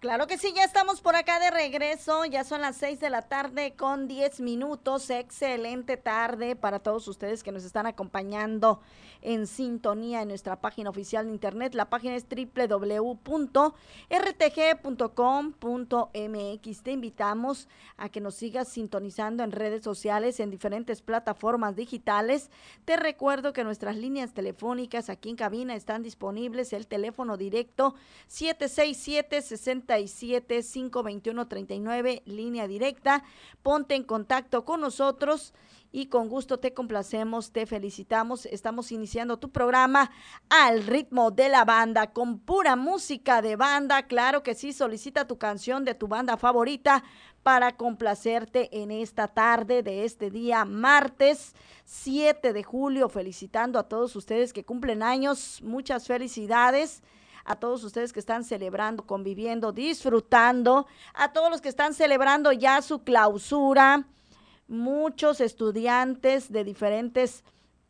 Claro que sí, ya estamos por acá de regreso, ya son las 6 de la tarde con 10 minutos, excelente tarde para todos ustedes que nos están acompañando en sintonía en nuestra página oficial de internet, la página es www.rtg.com.mx. Te invitamos a que nos sigas sintonizando en redes sociales, en diferentes plataformas digitales. Te recuerdo que nuestras líneas telefónicas aquí en cabina están disponibles, el teléfono directo 767-521-39, línea directa. Ponte en contacto con nosotros y con gusto te complacemos, te felicitamos. Estamos iniciando tu programa al ritmo de la banda, con pura música de banda. Claro que sí, solicita tu canción de tu banda favorita para complacerte en esta tarde de este día martes 7 de julio, felicitando a todos ustedes que cumplen años. Muchas felicidades a todos ustedes que están celebrando, conviviendo, disfrutando, a todos los que están celebrando ya su clausura, muchos estudiantes de diferentes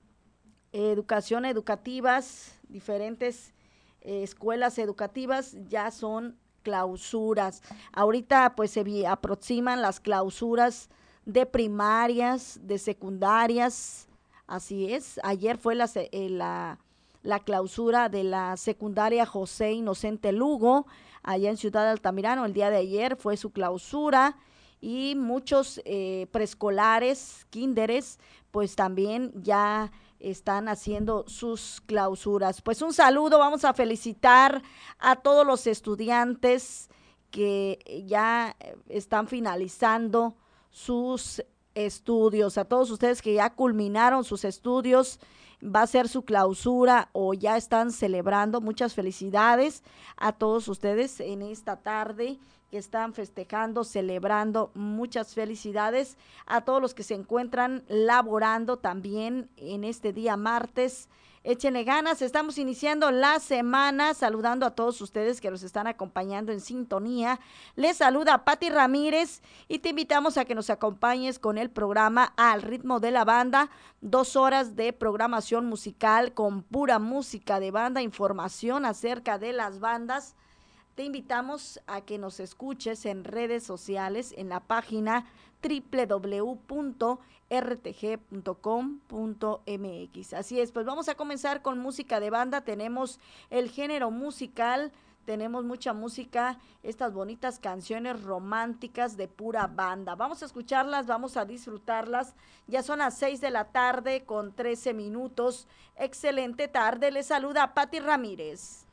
educativas, diferentes escuelas educativas ya son clausuras. Ahorita pues se aproximan las clausuras de primarias, de secundarias, así es. Ayer fue la clausura de la secundaria José Inocente Lugo, allá en Ciudad Altamirano. El día de ayer fue su clausura y muchos preescolares, kinderes, pues también ya están haciendo sus clausuras. Pues un saludo, vamos a felicitar a todos los estudiantes que ya están finalizando sus estudios, a todos ustedes que ya culminaron sus estudios, va a ser su clausura o ya están celebrando. Muchas felicidades a todos ustedes en esta tarde que están festejando, celebrando. Muchas felicidades a todos los que se encuentran laborando también en este día martes. Échenle ganas, estamos iniciando la semana, saludando a todos ustedes que nos están acompañando en sintonía. Les saluda Pati Ramírez y te invitamos a que nos acompañes con el programa Al ritmo de la banda, 2 horas de programación musical con pura música de banda, información acerca de las bandas. Te invitamos a que nos escuches en redes sociales en la página www.rtg.com.mx. Así es, pues vamos a comenzar con música de banda. Tenemos el género musical, tenemos mucha música, estas bonitas canciones románticas de pura banda. Vamos a escucharlas, vamos a disfrutarlas. Ya son las 6 de la tarde con 13 minutos. Excelente tarde, les saluda Pati Ramírez.